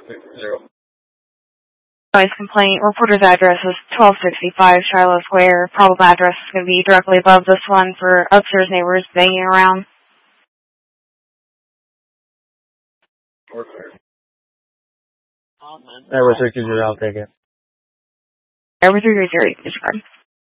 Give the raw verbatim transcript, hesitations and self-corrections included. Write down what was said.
Zero. Noise complaint. Reporter's address is twelve sixty-five Shiloh Square. Probable address is going to be directly above this one for upstairs neighbors banging around. We're clear. That was three two zero, I'll take it. Over three three zero, disregard.